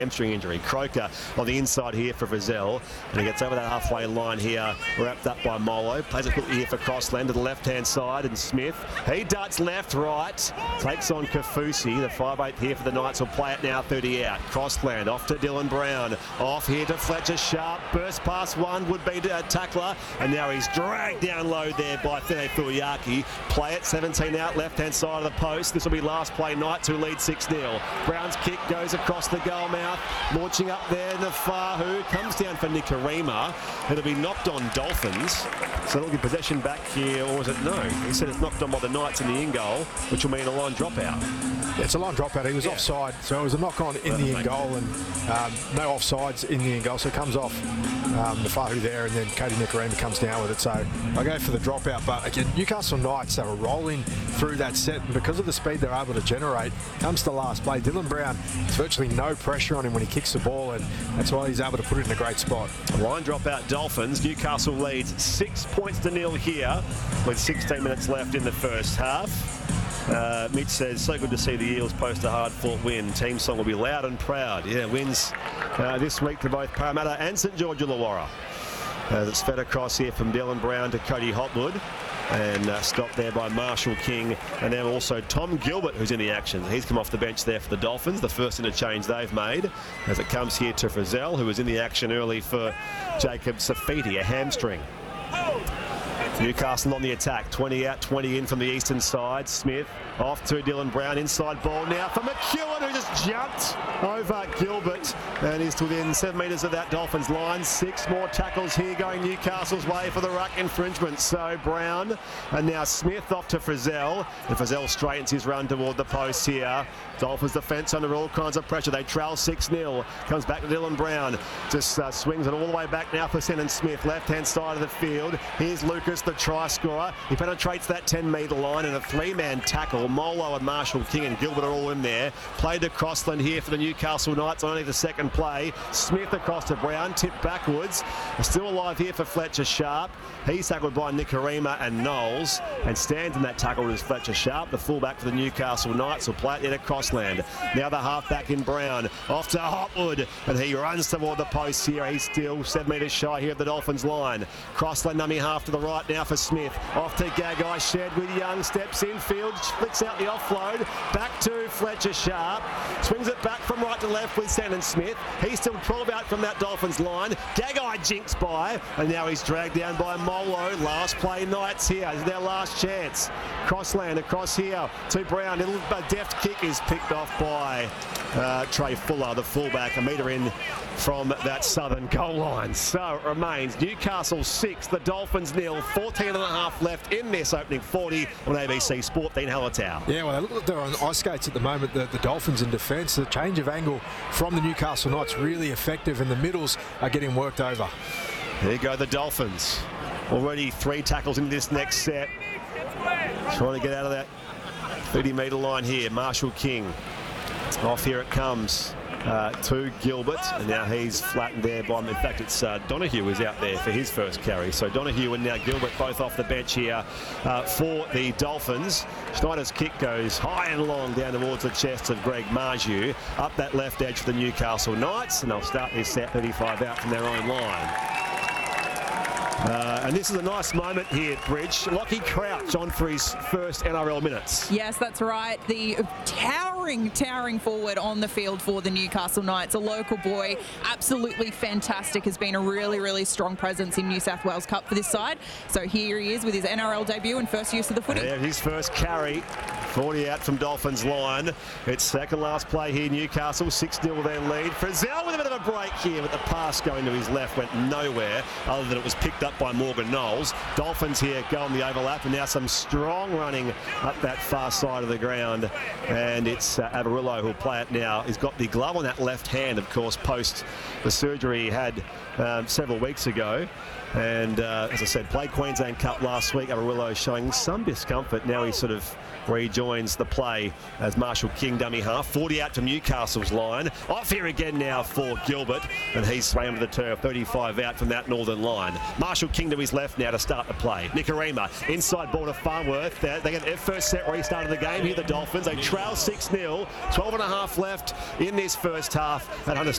hamstring injury. Croker on the inside here for Frizzell, and he gets over that halfway line here, wrapped up by Molo. Plays it quickly here for Crossland to the left-hand side, and Smith. He darts left, right, takes on Kafusi. The 5'8" here for the Knights will play it now, 30 out. Crossland off to Dylan Brown, off here to Fletcher Sharp. Burst past one, would be tackler, and now he's dragged down low there by Fene Fuliaki. Play it, 17 out, left-hand side of the post. This will be last play, Knights who lead 6-0. Brown's kick goes across the goal mouth. Launching up there, Nafahu comes down for Nikarima. It'll be knocked on Dolphins. So they'll get possession back here, or was it no? He said it's knocked on by the Knights in the in goal, which will mean a line dropout. Yeah, it's a line dropout. He was offside, so it was a knock on in the in goal, and no offsides in the in goal. So it comes off Nafahu there, and then Cody Nikarima comes down with it. So I go for the dropout. But again, Newcastle Knights, they were rolling through that set, and because of the speed they're able to generate, comes to last play. Dylan Brown, there's virtually no pressure on him when he kicks the ball, and that's why he's able to put it in a great spot. Line dropout Dolphins. Newcastle leads 6-0 here with 16 minutes left in the first half. Mitch says, so good to see the Eels post a hard-fought win. Team song will be loud and proud. Yeah, wins this week to both Parramatta and St George Illawarra. It's fed across here from Dylan Brown to Cody Hopwood, and stopped there by Marshall King, and then also Tom Gilbert, who's in the action. He's come off the bench there for the Dolphins, the first interchange they've made, as it comes here to Frizzell, who was in the action early for Jacob Safiti, a hamstring. Newcastle on the attack, 20 out, 20 in from the eastern side. Smith off to Dylan Brown, inside ball now for McEwen, who just jumped over Gilbert and is within 7 metres of that Dolphins line. 6 more tackles here going Newcastle's way for the ruck infringement. So Brown and now Smith off to Frizzell, and Frizzell straightens his run toward the post here. Dolphins defence under all kinds of pressure. They trail 6-0. Comes back to Dylan Brown. Just swings it all the way back now for Sennett Smith. Left-hand side of the field. Here's Lucas, the try scorer. He penetrates that 10-metre line, and a 3-man tackle. Molo and Marshall King and Gilbert are all in there. Played to Crossland here for the Newcastle Knights on only the second play. Smith across to Brown. Tipped backwards. Still alive here for Fletcher Sharp. He's tackled by Nikarima and Knowles. And stands in that tackle is Fletcher Sharp, the fullback for the Newcastle Knights. Will play it there to Crossland. Now the halfback in Brown. Off to Hopwood. And he runs toward the post here. He's still 7 metres shy here of the Dolphins line. Crossland dummy half to the right now for Smith. Off to Gagai. Shed with Young. Steps infield. Flicks out the offload. Back to Fletcher Sharp. Swings it back from right to left with Sennett Smith. He's still 12 out from that Dolphins line. Gagai jinks by. And now he's dragged down by Molo. Last play Knights here. This is their last chance. Crossland across here to Brown. Little deft kick is picked off by Trey Fuller, the fullback, a metre in from that southern goal line. So it remains Newcastle 6, the Dolphins 0, 14 and a half left in this opening 40 on ABC Sport. Dean Hallertau. Yeah, well, they're on ice skates at the moment, the Dolphins in defence. The change of angle from the Newcastle Knights really effective, and the middles are getting worked over. There you go, the Dolphins. Already 3 tackles in this next set. Trying to get out of that 30-metre line here. Marshall King. Off here it comes to Gilbert, and now he's flattened there by him. In fact, it's Donahue is out there for his first carry. So Donahue and now Gilbert both off the bench here for the Dolphins. Schneider's kick goes high and long down towards the chest of Greg Marju. Up that left edge for the Newcastle Knights, and they'll start this set 35 out from their own line. And this is a nice moment here, Bridge. Lockie Crouch on for his first NRL minutes. Yes, that's right. The towering forward on the field for the Newcastle Knights. A local boy, absolutely fantastic. Has been a really strong presence in New South Wales Cup for this side. So here he is with his NRL debut and first use of the footy. Yeah, his first carry. 40 out from Dolphins line. It's second last play here. Newcastle 6-0 their lead. Frizzell with a bit of a break here, but the pass going to his left went nowhere other than it was picked up by Morgan Knowles. Dolphins here go on the overlap, and now some strong running up that far side of the ground. And it's Averillo who'll play it now. He's got the glove on that left hand, of course, post the surgery he had several weeks ago. And as I said, played Queensland Cup last week. Averillo showing some discomfort. Now he sort of rejoins the play as Marshall King dummy half. 40 out to Newcastle's line. Off here again now for Gilbert, and he's swam to the turf. 35 out from that northern line. Marshall King to his left now to start the play. Nikarima inside ball to Farnworth. They get their first set restarted the game here, the Dolphins. They trail 6-0. 0. 12 and a half left in this first half at Hunter